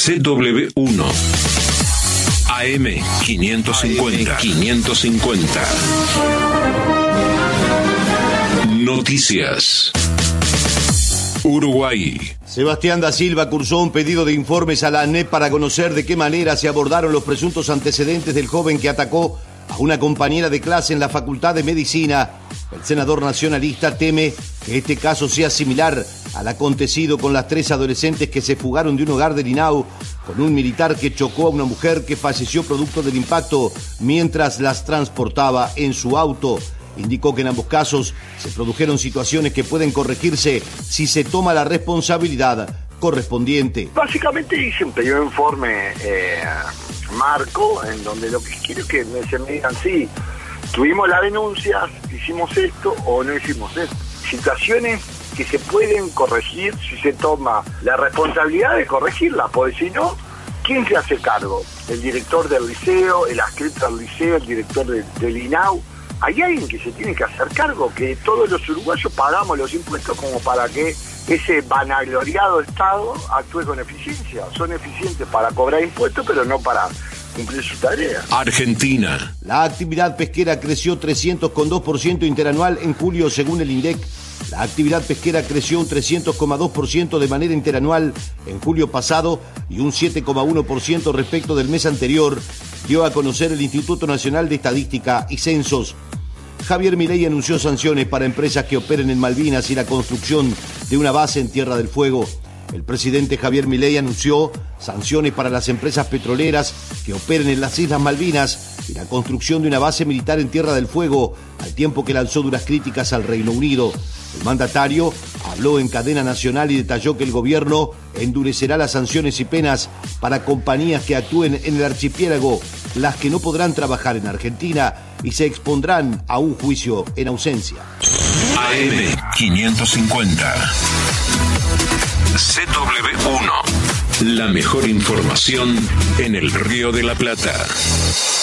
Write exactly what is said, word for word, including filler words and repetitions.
C W uno. A M quinientos cincuenta. quinientos cincuenta. Noticias. Uruguay. Sebastián da Silva cursó un pedido de informes a la ANEP para conocer de qué manera se abordaron los presuntos antecedentes del joven que atacó a una compañera de clase en la Facultad de Medicina. El senador nacionalista teme que este caso sea similar al acontecido con las tres adolescentes que se fugaron de un hogar del Inau con un militar que chocó a una mujer que falleció producto del impacto mientras las transportaba en su auto. Indicó que en ambos casos se produjeron situaciones que pueden corregirse si se toma la responsabilidad correspondiente. Básicamente hice un pedido de informe eh, marco, en donde lo que quiero es que se me digan, sí, tuvimos la denuncia, hicimos esto o no hicimos esto. Situaciones que se pueden corregir si se toma la responsabilidad de corregirla, porque si no, ¿quién se hace cargo? El director del liceo, el adscrito al liceo, el director de, del INAU. Hay alguien que se tiene que hacer cargo, que todos los uruguayos pagamos los impuestos como para que ese vanagloriado Estado actúe con eficiencia. Son eficientes para cobrar impuestos, pero no para cumplir su tarea. Argentina. La actividad pesquera creció trescientos coma dos por ciento interanual en julio según el INDEC. La actividad pesquera creció un trescientos coma dos por ciento de manera interanual en julio pasado y un siete coma uno por ciento respecto del mes anterior, dio a conocer el Instituto Nacional de Estadística y Censos. Javier Milei anunció sanciones para empresas que operen en Malvinas y la construcción de una base en Tierra del Fuego. El presidente Javier Milei anunció sanciones para las empresas petroleras que operen en las Islas Malvinas y la construcción de una base militar en Tierra del Fuego, al tiempo que lanzó duras críticas al Reino Unido. El mandatario habló en cadena nacional y detalló que el gobierno endurecerá las sanciones y penas para compañías que actúen en el archipiélago, las que no podrán trabajar en Argentina y se expondrán a un juicio en ausencia. A M quinientos cincuenta. C W uno. La mejor información en el Río de la Plata.